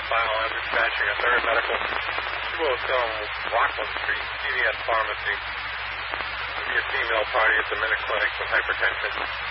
file. I'm dispatching a 3rd Medical 207 Rockland Street, CVS Pharmacy. There'll be a female party at the Minute Clinic with hypertension.